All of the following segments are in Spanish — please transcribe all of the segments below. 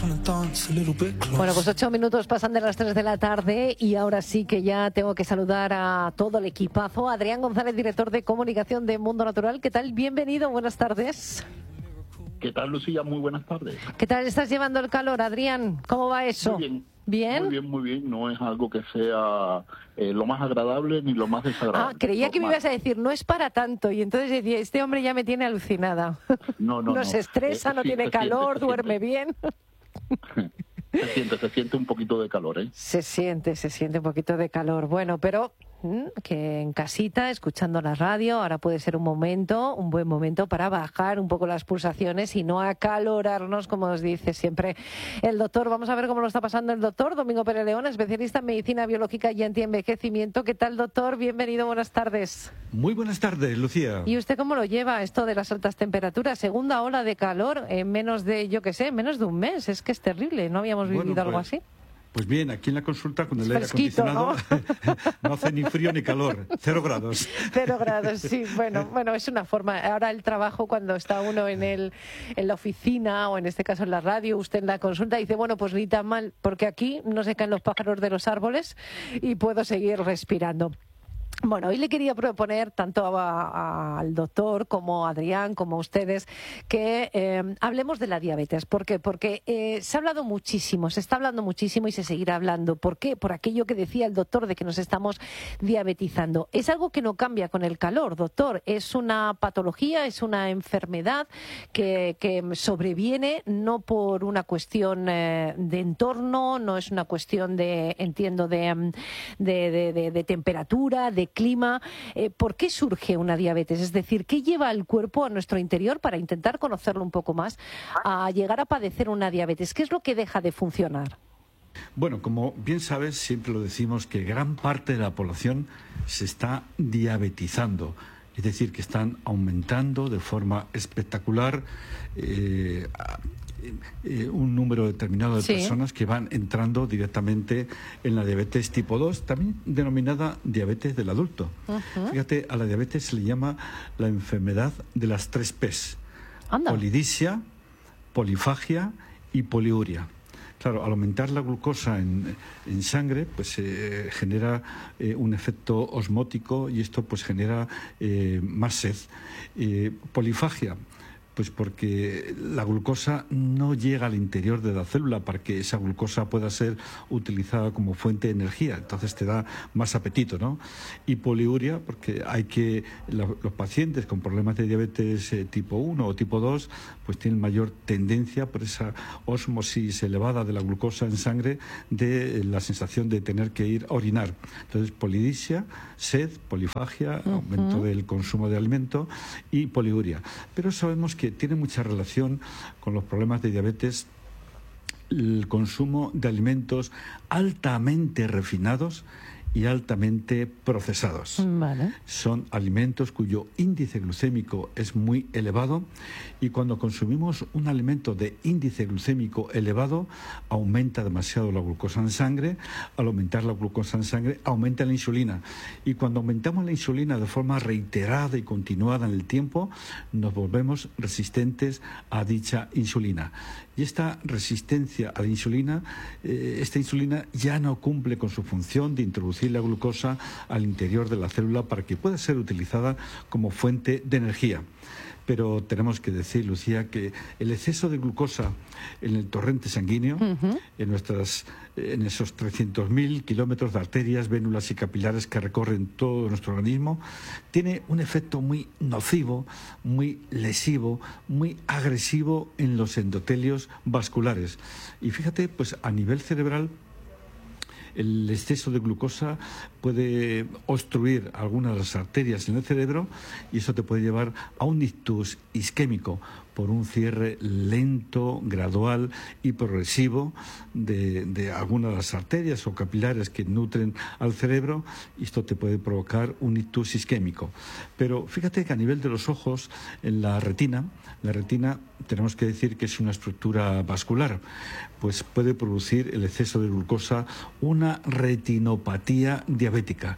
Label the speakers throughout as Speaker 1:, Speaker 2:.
Speaker 1: Bueno, pues 8 minutos pasan de las 3 de la tarde y ahora sí que ya tengo que saludar a todo el equipazo. Adrián González, director de comunicación de Mundo Natural. ¿Qué tal? Bienvenido, buenas tardes.
Speaker 2: ¿Qué tal, Lucía? Muy buenas tardes.
Speaker 1: ¿Qué tal estás llevando el calor, Adrián? ¿Cómo va eso?
Speaker 2: Muy bien.
Speaker 1: ¿Bien?
Speaker 2: Muy bien, muy bien. No es algo que sea lo más agradable ni lo más desagradable.
Speaker 1: Creía que me ibas a decir, no es para tanto. Y entonces decía, este hombre ya me tiene alucinada. No se estresa, no tiene calor, duerme bien.
Speaker 2: Se siente un poquito de calor, ¿eh?
Speaker 1: Se siente un poquito de calor. Bueno, pero que en casita, escuchando la radio, ahora puede ser un buen momento para bajar un poco las pulsaciones y no acalorarnos, como os dice siempre el doctor. Vamos a ver cómo lo está pasando el doctor Domingo Pérez León, especialista en medicina biológica y antienvejecimiento. ¿Qué tal, doctor? Bienvenido, buenas tardes.
Speaker 3: Muy buenas tardes, Lucía.
Speaker 1: ¿Y usted cómo lo lleva esto de las altas temperaturas? Segunda ola de calor en menos de, menos de un mes. Es que es terrible, ¿no habíamos vivido algo así?
Speaker 3: Pues bien, aquí en la consulta con el aire acondicionado no hace ni frío ni calor, 0 grados.
Speaker 1: 0 grados, sí. Bueno, es una forma. Ahora el trabajo, cuando está uno en la oficina o en este caso en la radio, usted en la consulta dice, bueno, pues ni tan mal, porque aquí no se caen los pájaros de los árboles y puedo seguir respirando. Bueno, hoy le quería proponer tanto al doctor como a Adrián, como a ustedes, que hablemos de la diabetes. ¿Por qué? Porque se está hablando muchísimo y se seguirá hablando. ¿Por qué? Por aquello que decía el doctor de que nos estamos diabetizando. Es algo que no cambia con el calor, doctor. Es una patología, es una enfermedad que sobreviene no por una cuestión de entorno, no es una cuestión de temperatura, de clima. ¿Por qué surge una diabetes? Es decir, ¿qué lleva al cuerpo, a nuestro interior, para intentar conocerlo un poco más, a llegar a padecer una diabetes? ¿Qué es lo que deja de funcionar?
Speaker 3: Bueno, como bien sabes, siempre lo decimos que gran parte de la población se está diabetizando. Es decir, que están aumentando de forma espectacular un número determinado de personas que van entrando directamente en la diabetes tipo 2, también denominada diabetes del adulto. Fíjate, a la diabetes se le llama la enfermedad de las 3 P's.
Speaker 1: Anda.
Speaker 3: Polidipsia, polifagia y poliuria. Claro, al aumentar la glucosa en sangre, pues genera un efecto osmótico y esto pues genera más sed. Polifagia, pues porque la glucosa no llega al interior de la célula para que esa glucosa pueda ser utilizada como fuente de energía, entonces te da más apetito, ¿no? Y poliuria, porque los pacientes con problemas de diabetes tipo 1 o tipo 2, pues tienen mayor tendencia por esa ósmosis elevada de la glucosa en sangre de la sensación de tener que ir a orinar. Entonces, polidipsia, sed, polifagia, aumento del consumo de alimento y poliuria. Pero sabemos que tiene mucha relación con los problemas de diabetes el consumo de alimentos altamente refinados y altamente procesados.
Speaker 1: Vale.
Speaker 3: Son alimentos cuyo índice glucémico es muy elevado y cuando consumimos un alimento de índice glucémico elevado aumenta demasiado la glucosa en sangre. Al aumentar la glucosa en sangre aumenta la insulina y cuando aumentamos la insulina de forma reiterada y continuada en el tiempo nos volvemos resistentes a dicha insulina. Y esta resistencia a la insulina, esta insulina ya no cumple con su función de introducir la glucosa al interior de la célula para que pueda ser utilizada como fuente de energía. Pero tenemos que decir, Lucía, que el exceso de glucosa en el torrente sanguíneo, en esos 300.000 kilómetros de arterias, vénulas y capilares que recorren todo nuestro organismo, tiene un efecto muy nocivo, muy lesivo, muy agresivo en los endotelios vasculares. Y fíjate, pues a nivel cerebral, el exceso de glucosa puede obstruir algunas de las arterias en el cerebro y eso te puede llevar a un ictus isquémico por un cierre lento, gradual y progresivo de algunas de las arterias o capilares que nutren al cerebro y esto te puede provocar un ictus isquémico. Pero fíjate que a nivel de los ojos, en la retina tenemos que decir que es una estructura vascular, pues puede producir el exceso de glucosa una retinopatía diabética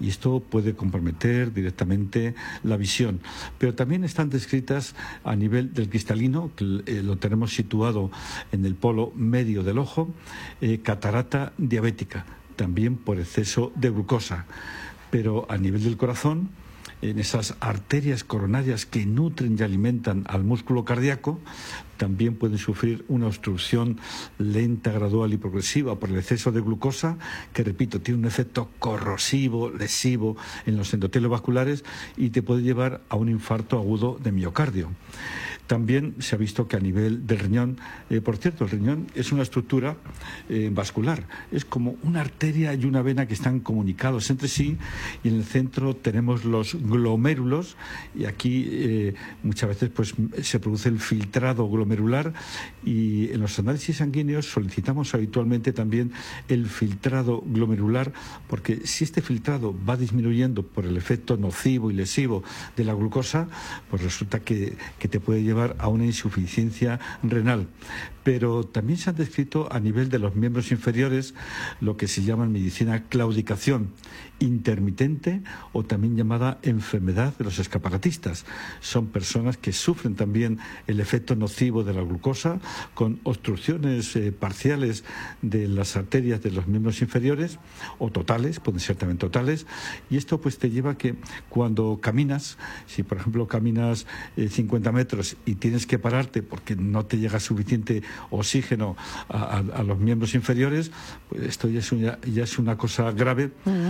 Speaker 3: y esto puede comprometer directamente la visión. Pero también están descritas a nivel del cristalino, que lo tenemos situado en el polo medio del ojo, catarata diabética, también por exceso de glucosa. Pero a nivel del corazón, en esas arterias coronarias que nutren y alimentan al músculo cardíaco, también pueden sufrir una obstrucción lenta, gradual y progresiva por el exceso de glucosa, que, repito, tiene un efecto corrosivo, lesivo en los endotelios vasculares y te puede llevar a un infarto agudo de miocardio. También se ha visto que a nivel del riñón, por cierto, el riñón es una estructura vascular, es como una arteria y una vena que están comunicados entre sí, y en el centro tenemos los glomérulos, y aquí muchas veces pues se produce el filtrado glomerular, y en los análisis sanguíneos solicitamos habitualmente también el filtrado glomerular, porque si este filtrado va disminuyendo por el efecto nocivo y lesivo de la glucosa, pues resulta que te puede llevar a una insuficiencia renal. Pero también se han descrito a nivel de los miembros inferiores lo que se llama en medicina claudicación intermitente, o también llamada enfermedad de los escaparatistas. Son personas que sufren también el efecto nocivo de la glucosa, con obstrucciones parciales de las arterias de los miembros inferiores, o totales, pueden ser también totales, y esto pues te lleva a que cuando caminas, si por ejemplo caminas 50 metros y tienes que pararte porque no te llega suficiente oxígeno a los miembros inferiores, pues esto ya es una cosa grave,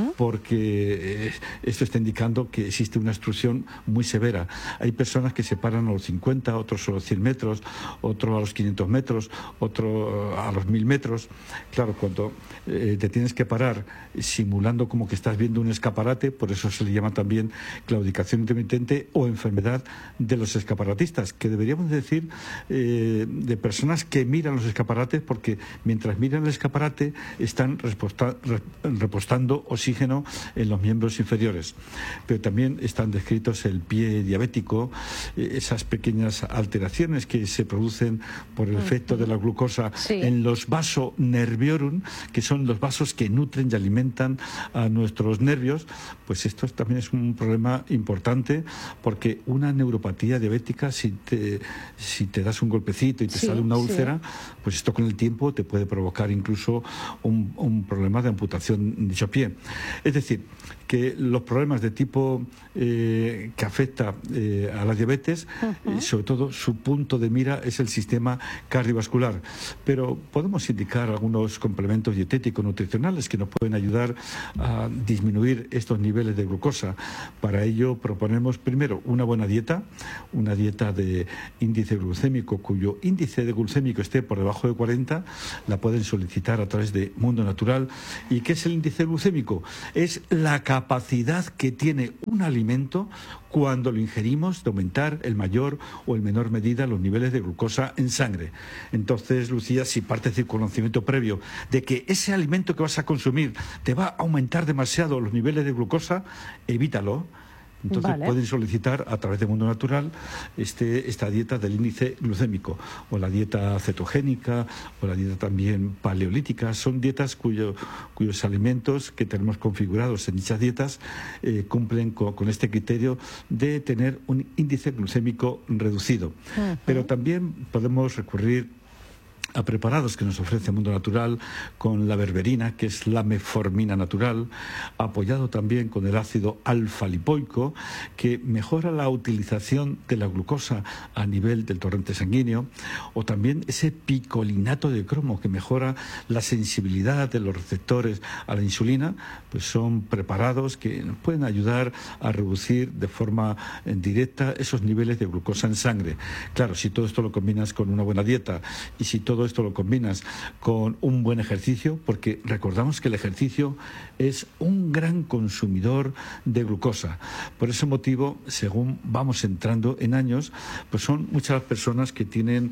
Speaker 3: porque esto está indicando que existe una obstrucción muy severa. Hay personas que se paran a los 50, otros a los 100 metros, otros a los 500 metros, otros a los 1000 metros. Claro, cuando te tienes que parar simulando como que estás viendo un escaparate, por eso se le llama también claudicación intermitente o enfermedad de los escaparatistas, que deberíamos decir de personas que miran los escaparates, porque mientras miran el escaparate están repostando oxígeno en los miembros inferiores. Pero también están descritos el pie diabético, esas pequeñas alteraciones que se producen por el efecto de la glucosa en los vasonerviorum, que son los vasos que nutren y alimentan a nuestros nervios. Pues esto también es un problema importante, porque una neuropatía diabética, si te das un golpecito y te sale una úlcera, pues esto con el tiempo te puede provocar incluso un problema de amputación de dicho pie. Es decir, que los problemas de tipo que afecta a la diabetes, sobre todo su punto de mira es el sistema cardiovascular. Pero podemos indicar algunos complementos dietéticos nutricionales que nos pueden ayudar a disminuir estos niveles de glucosa. Para ello proponemos primero una buena dieta, una dieta de índice glucémico cuyo índice de glucémico esté por debajo de 40, la pueden solicitar a través de Mundo Natural. ¿Y qué es el índice glucémico? Es la capacidad que tiene un alimento cuando lo ingerimos de aumentar en mayor o en menor medida los niveles de glucosa en sangre. Entonces, Lucía, si partes del conocimiento previo de que ese alimento que vas a consumir te va a aumentar demasiado los niveles de glucosa, evítalo. Entonces pueden solicitar a través de Mundo Natural esta dieta del índice glucémico, o la dieta cetogénica, o la dieta también paleolítica. Son dietas cuyos alimentos que tenemos configurados en dichas dietas cumplen con este criterio de tener un índice glucémico reducido. Pero también podemos recurrir a preparados que nos ofrece Mundo Natural con la berberina, que es la metformina natural, apoyado también con el ácido alfa-lipoico, que mejora la utilización de la glucosa a nivel del torrente sanguíneo, o también ese picolinato de cromo, que mejora la sensibilidad de los receptores a la insulina. Pues son preparados que nos pueden ayudar a reducir de forma directa esos niveles de glucosa en sangre. Claro, si todo esto lo combinas con una buena dieta, y si todo esto lo combinas con un buen ejercicio, porque recordamos que el ejercicio es un gran consumidor de glucosa. Por ese motivo, según vamos entrando en años, pues son muchas las personas que tienen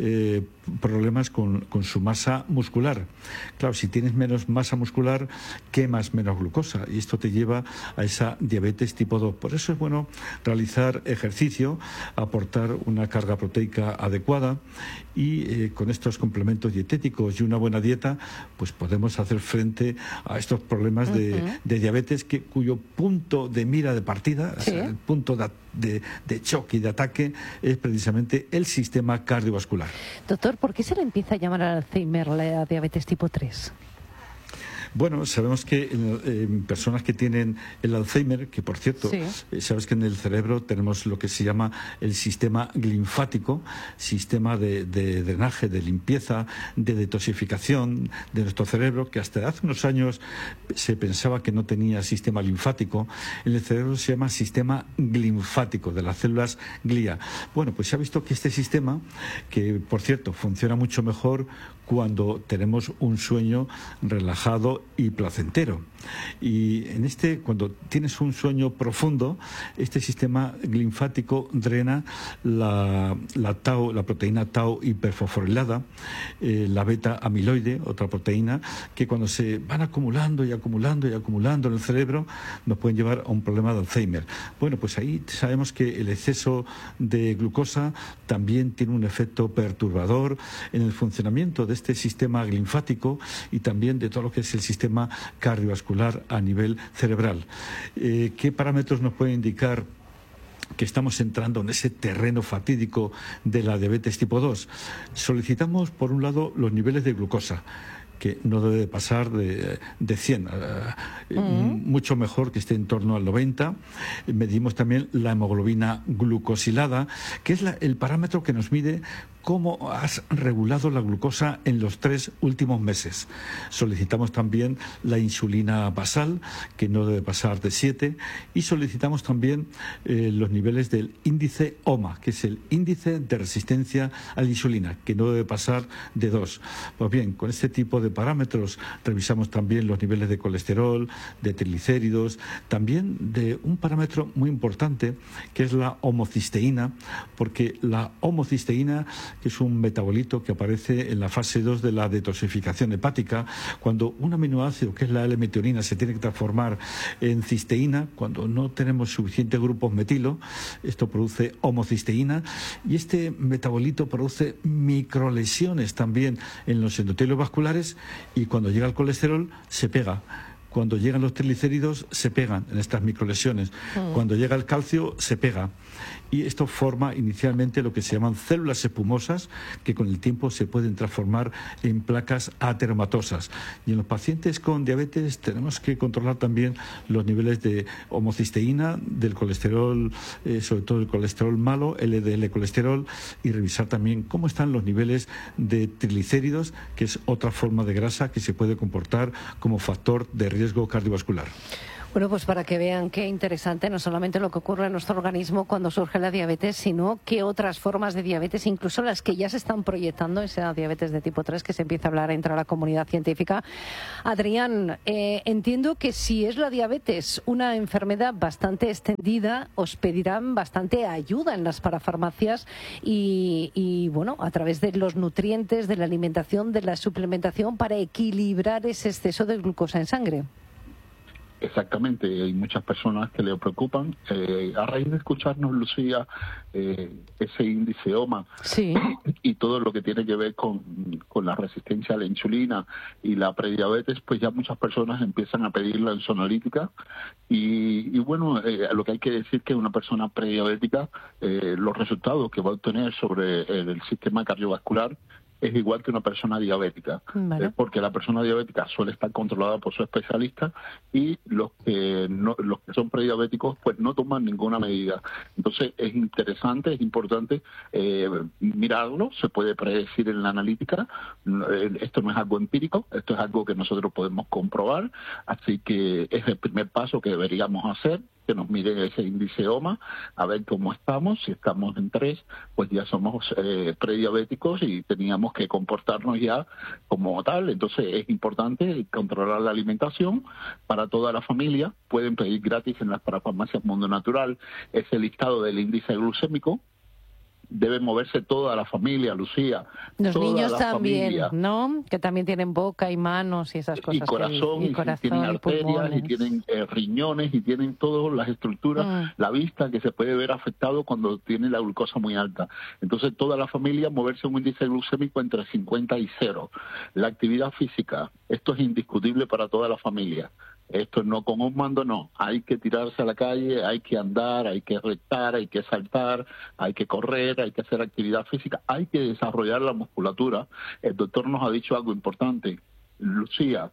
Speaker 3: problemas con su masa muscular. Claro, si tienes menos masa muscular, quemas menos glucosa, y esto te lleva a esa diabetes tipo 2. Por eso es bueno realizar ejercicio, aportar una carga proteica adecuada, y con estos complementos dietéticos y una buena dieta, pues podemos hacer frente a estos problemas de diabetes cuyo punto de mira de partida, o sea, el punto de choque y de ataque es precisamente el sistema cardiovascular.
Speaker 1: Doctor, ¿por qué se le empieza a llamar al Alzheimer la diabetes tipo 3?
Speaker 3: Bueno, sabemos que en personas que tienen el Alzheimer, que por cierto, sabes que en el cerebro tenemos lo que se llama el sistema linfático, sistema de drenaje, de limpieza, de detoxificación de nuestro cerebro, que hasta hace unos años se pensaba que no tenía sistema linfático. En el cerebro se llama sistema linfático, de las células glía. Bueno, pues se ha visto que este sistema, que por cierto funciona mucho mejor cuando tenemos un sueño relajado y placentero. Y cuando tienes un sueño profundo, este sistema linfático drena la proteína tau hiperfosforilada, la beta amiloide, otra proteína, que cuando se van acumulando y acumulando y acumulando en el cerebro, nos pueden llevar a un problema de Alzheimer. Bueno, pues ahí sabemos que el exceso de glucosa también tiene un efecto perturbador en el funcionamiento de este sistema linfático y también de todo lo que es el sistema cardiovascular a nivel cerebral. ¿Qué parámetros nos pueden indicar que estamos entrando en ese terreno fatídico de la diabetes tipo 2? Solicitamos, por un lado, los niveles de glucosa, que no debe pasar de 100, mucho mejor que esté en torno al 90. Medimos también la hemoglobina glucosilada, que es el parámetro que nos mide cómo has regulado la glucosa en los 3 últimos meses. Solicitamos también la insulina basal, que no debe pasar de 7, y solicitamos también los niveles del índice OMA, que es el índice de resistencia a la insulina, que no debe pasar de 2. Pues bien, con este tipo de parámetros revisamos también los niveles de colesterol, de triglicéridos, también de un parámetro muy importante, que es la homocisteína, porque la homocisteína, que es un metabolito que aparece en la fase 2 de la detoxificación hepática, cuando un aminoácido, que es la L-metionina, se tiene que transformar en cisteína, cuando no tenemos suficientes grupos metilo, esto produce homocisteína, y este metabolito produce microlesiones también en los endotelios vasculares, y cuando llega el colesterol se pega. Cuando llegan los triglicéridos se pegan en estas microlesiones. Cuando llega el calcio se pega. Y esto forma inicialmente lo que se llaman células espumosas, que con el tiempo se pueden transformar en placas ateromatosas. Y en los pacientes con diabetes tenemos que controlar también los niveles de homocisteína, del colesterol, sobre todo el colesterol malo, LDL colesterol, y revisar también cómo están los niveles de triglicéridos, que es otra forma de grasa que se puede comportar como factor de riesgo cardiovascular.
Speaker 1: Bueno, pues para que vean qué interesante, no solamente lo que ocurre en nuestro organismo cuando surge la diabetes, sino que otras formas de diabetes, incluso las que ya se están proyectando, esa diabetes de tipo 3 que se empieza a hablar entre la comunidad científica. Adrián, entiendo que si es la diabetes una enfermedad bastante extendida, os pedirán bastante ayuda en las parafarmacias y bueno, a través de los nutrientes, de la alimentación, de la suplementación para equilibrar ese exceso de glucosa en sangre.
Speaker 2: Exactamente, hay muchas personas que le preocupan. A raíz de escucharnos, Lucía, ese índice OMA y todo lo que tiene que ver con la resistencia a la insulina y la prediabetes, pues ya muchas personas empiezan a pedir la insulinolítica y bueno, lo que hay que decir que una persona prediabética, los resultados que va a obtener sobre el sistema cardiovascular es igual que una persona diabética, porque la persona diabética suele estar controlada por su especialista y los que son prediabéticos pues no toman ninguna medida. Entonces es interesante, es importante mirarlo, se puede predecir en la analítica. Esto no es algo empírico, esto es algo que nosotros podemos comprobar, así que es el primer paso que deberíamos hacer, que nos miren ese índice OMA, a ver cómo estamos. Si estamos en 3, pues ya somos prediabéticos y teníamos que comportarnos ya como tal. Entonces es importante controlar la alimentación para toda la familia. Pueden pedir gratis en las parafarmacias Mundo Natural ese listado del índice glucémico debe moverse toda la familia, Lucía.
Speaker 1: Los niños también,
Speaker 2: familia.
Speaker 1: ¿no? Que también tienen boca y manos y esas cosas.
Speaker 2: Y corazón, y tienen arterias, y tienen riñones, y tienen todas las estructuras, la vista, que se puede ver afectado cuando tiene la glucosa muy alta. Entonces, toda la familia moverse un índice glucémico entre 50 y 0. La actividad física, esto es indiscutible para toda la familia. Esto no con un mando, no. Hay que tirarse a la calle, hay que andar, hay que rectar, hay que saltar, hay que correr, hay que hacer actividad física, hay que desarrollar la musculatura. El doctor nos ha dicho algo importante, Lucía.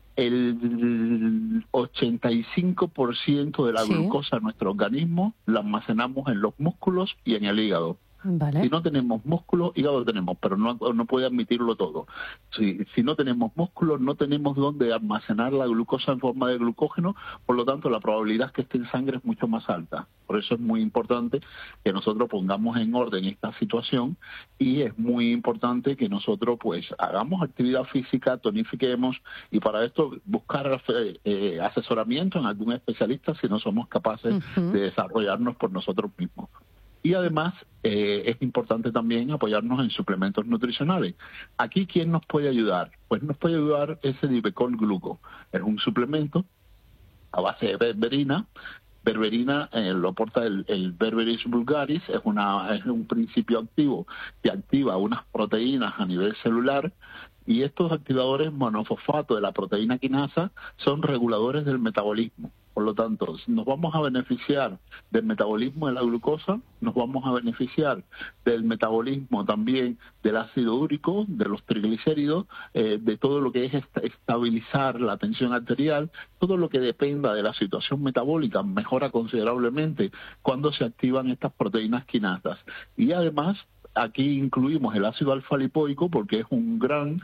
Speaker 2: El 85% de la glucosa en nuestro organismo la almacenamos en los músculos y en el hígado.
Speaker 1: Vale.
Speaker 2: Si no tenemos músculo, hígado tenemos, pero no puede admitirlo todo. Si no tenemos músculo, no tenemos dónde almacenar la glucosa en forma de glucógeno, por lo tanto la probabilidad que esté en sangre es mucho más alta. Por eso es muy importante que nosotros pongamos en orden esta situación, y es muy importante que nosotros pues hagamos actividad física, tonifiquemos, y para esto buscar asesoramiento en algún especialista si no somos capaces de desarrollarnos por nosotros mismos. Y además es importante también apoyarnos en suplementos nutricionales. Aquí, ¿quién nos puede ayudar? Pues nos puede ayudar ese Divecol Gluco. Es un suplemento a base de berberina. Berberina lo aporta el Berberis vulgaris, es un principio activo que activa unas proteínas a nivel celular, y estos activadores monofosfato de la proteína quinasa son reguladores del metabolismo. Por lo tanto, nos vamos a beneficiar del metabolismo de la glucosa, nos vamos a beneficiar del metabolismo también del ácido úrico, de los triglicéridos, de todo lo que es estabilizar la tensión arterial, todo lo que dependa de la situación metabólica mejora considerablemente cuando se activan estas proteínas quinasas. Y además, aquí incluimos el ácido alfa-lipoico porque es un gran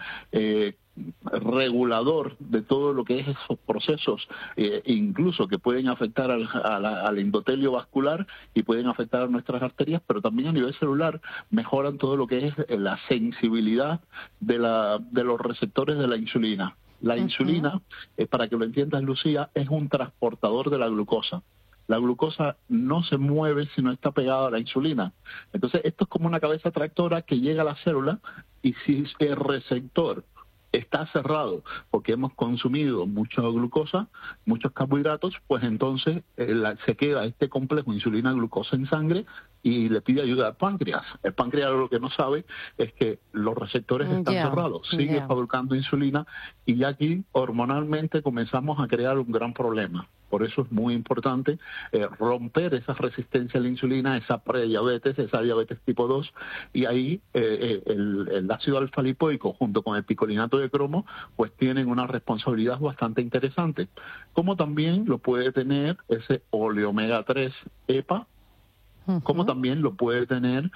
Speaker 2: regulador de todo lo que es esos procesos, incluso que pueden afectar al endotelio vascular y pueden afectar a nuestras arterias, pero también a nivel celular mejoran todo lo que es la sensibilidad de los receptores de la insulina. La insulina, para que lo entiendas, Lucía, es un transportador de la glucosa. La glucosa no se mueve si no está pegada a la insulina. Entonces, esto es como una cabeza tractora que llega a la célula, y si el receptor está cerrado porque hemos consumido mucha glucosa, muchos carbohidratos, pues entonces se queda este complejo insulina-glucosa en sangre y le pide ayuda al páncreas. El páncreas lo que no sabe es que los receptores están cerrados, sigue fabricando insulina, y ya aquí hormonalmente comenzamos a crear un gran problema. Por eso es muy importante romper esa resistencia a la insulina, esa prediabetes, esa diabetes tipo 2, y ahí el ácido alfa-lipoico junto con el picolinato de cromo pues tienen una responsabilidad bastante interesante. Como también lo puede tener ese oleomega 3 EPA, como también lo puede tener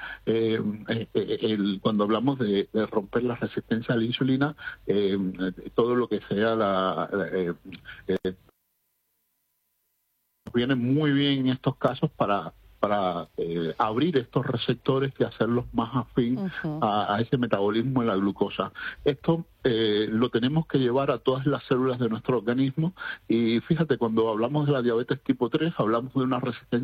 Speaker 2: cuando hablamos de romper la resistencia a la insulina, todo lo que sea viene muy bien en estos casos para abrir estos receptores y hacerlos más afín a ese metabolismo de la glucosa. Esto lo tenemos que llevar a todas las células de nuestro organismo, y fíjate, cuando hablamos de la diabetes tipo 3 hablamos de una resistencia